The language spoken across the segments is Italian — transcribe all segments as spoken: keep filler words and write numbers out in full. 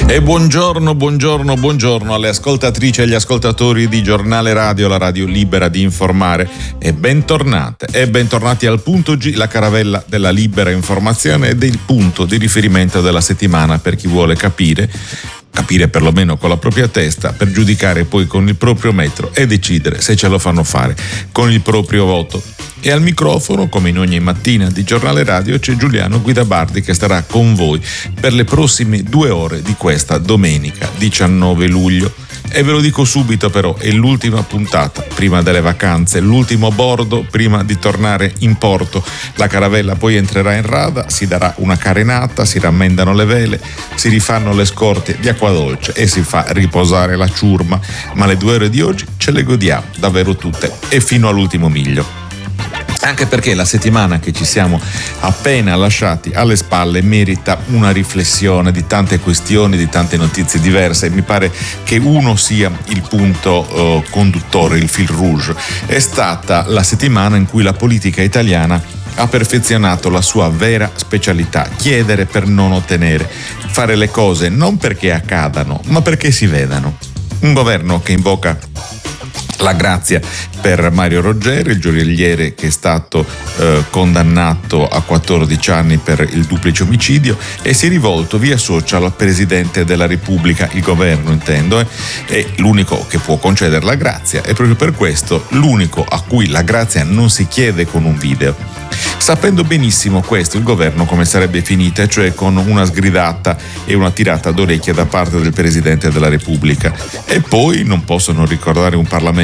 E buongiorno, buongiorno, buongiorno alle ascoltatrici e agli ascoltatori di Giornale Radio, la radio libera di informare. E bentornate e bentornati al Punto G, la caravella della libera informazione ed il punto di riferimento della settimana per chi vuole capire, capire perlomeno con la propria testa, per giudicare poi con il proprio metro e decidere se ce lo fanno fare con il proprio voto. E al microfono, come in ogni mattina di Giornale Radio, c'è Giuliano Guidabardi che starà con voi per le prossime due ore di questa domenica diciannove luglio. E ve lo dico subito però, è l'ultima puntata prima delle vacanze, l'ultimo bordo prima di tornare in porto. La caravella poi entrerà in rada, si darà una carenata, si rammendano le vele, si rifanno le scorte di acqua dolce e si fa riposare la ciurma, ma le due ore di oggi ce le godiamo davvero tutte e fino all'ultimo miglio. Anche perché la settimana che ci siamo appena lasciati alle spalle merita una riflessione di tante questioni, di tante notizie diverse. Mi pare che uno sia il punto uh, conduttore, il fil rouge. È stata la settimana in cui la politica italiana ha perfezionato la sua vera specialità: chiedere per non ottenere, fare le cose non perché accadano, ma perché si vedano. Un governo che invoca la grazia per Mario Roggeri, il gioielliere che è stato eh, condannato a quattordici anni per il duplice omicidio, e si è rivolto via social al Presidente della Repubblica, il governo intendo, eh, è l'unico che può concedere la grazia, e proprio per questo l'unico a cui la grazia non si chiede con un video. Sapendo benissimo questo il governo come sarebbe finita, cioè con una sgridata e una tirata d'orecchie da parte del Presidente della Repubblica. E poi non posso non ricordare un Parlamento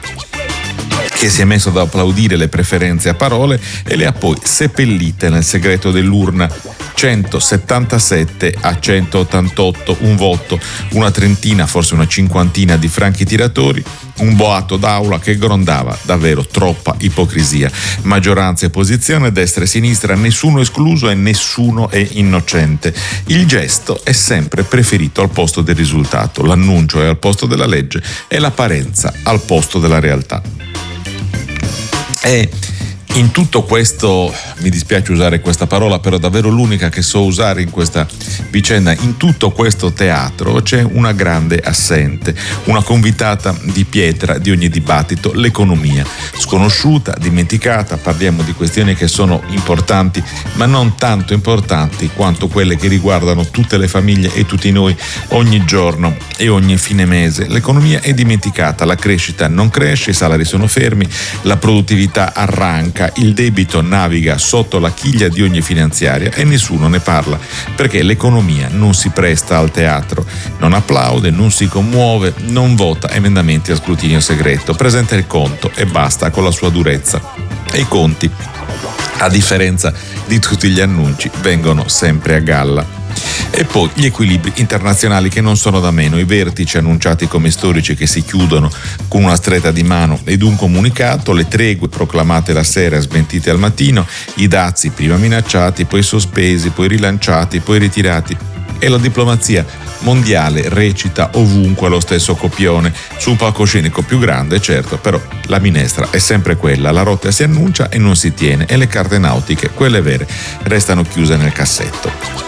che si è messo ad applaudire le preferenze a parole e le ha poi seppellite nel segreto dell'urna. centosettantasette a centottantotto, un voto, una trentina, forse una cinquantina di franchi tiratori, un boato d'aula che grondava davvero troppa ipocrisia. Maggioranza e opposizione, destra e sinistra, nessuno escluso e nessuno è innocente. Il gesto è sempre preferito al posto del risultato, l'annuncio è al posto della legge e l'apparenza al posto della realtà. E in tutto questo, mi dispiace usare questa parola, però davvero l'unica che so usare in questa vicenda, in tutto questo teatro c'è una grande assente, una convitata di pietra di ogni dibattito: l'economia. Sconosciuta, dimenticata, parliamo di questioni che sono importanti, ma non tanto importanti quanto quelle che riguardano tutte le famiglie e tutti noi ogni giorno e ogni fine mese. L'economia è dimenticata, la crescita non cresce, i salari sono fermi, la produttività arranca, il debito naviga sotto la chiglia di ogni finanziaria e nessuno ne parla, perché l'economia non si presta al teatro, non applaude, non si commuove, non vota emendamenti a scrutinio segreto, presenta il conto e basta con la sua durezza. E i conti, a differenza di tutti gli annunci, vengono sempre a galla. E poi gli equilibri internazionali che non sono da meno, i vertici annunciati come storici che si chiudono con una stretta di mano ed un comunicato, le tregue proclamate la sera e smentite al mattino, i dazi prima minacciati, poi sospesi, poi rilanciati, poi ritirati, e la diplomazia mondiale recita ovunque lo stesso copione, su un palcoscenico più grande, certo, però la minestra è sempre quella, la rotta si annuncia e non si tiene, e le carte nautiche, quelle vere, restano chiuse nel cassetto.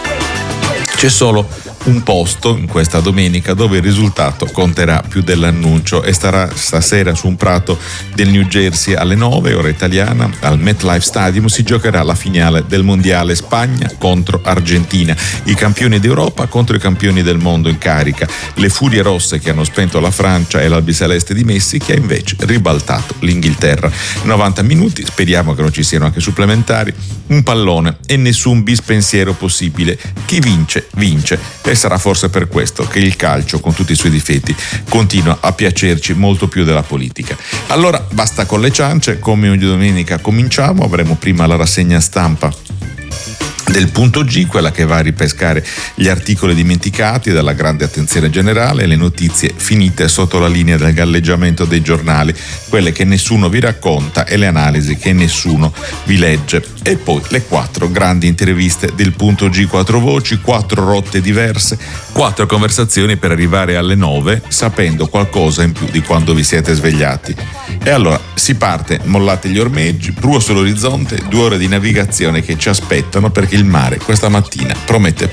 C'è solo un posto in questa domenica dove il risultato conterà più dell'annuncio, e starà stasera su un prato del New Jersey alle nove, ora italiana, al MetLife Stadium si giocherà la finale del mondiale: Spagna contro Argentina, i campioni d'Europa contro i campioni del mondo in carica, le furie rosse che hanno spento la Francia e l'albiceleste di Messi che ha invece ribaltato l'Inghilterra. novanta minuti, speriamo che non ci siano anche supplementari, un pallone e nessun bispensiero possibile. Chi vince, vince. E sarà forse per questo che il calcio, con tutti i suoi difetti, continua a piacerci molto più della politica. Allora basta con le ciance, come ogni domenica cominciamo. Avremo prima la rassegna stampa del Punto G, quella che va a ripescare gli articoli dimenticati dalla grande attenzione generale, le notizie finite sotto la linea del galleggiamento dei giornali, quelle che nessuno vi racconta e le analisi che nessuno vi legge. E poi le quattro grandi interviste del Punto G, quattro voci, quattro rotte diverse, quattro conversazioni per arrivare alle nove sapendo qualcosa in più di quando vi siete svegliati. E allora si parte, mollate gli ormeggi, prua sull'orizzonte, due ore di navigazione che ci aspettano, perché il mare questa mattina promette